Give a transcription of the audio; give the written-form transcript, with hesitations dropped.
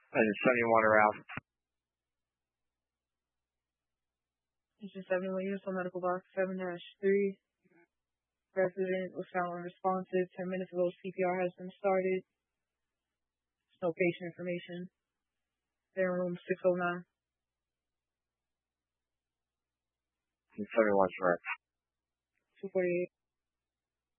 And 71 around. Station 71, Universal Medical Box 7-3. Resident was found unresponsive. 10 minutes ago, CPR has been started. No patient information. They're in room 609. 71 correct. 248.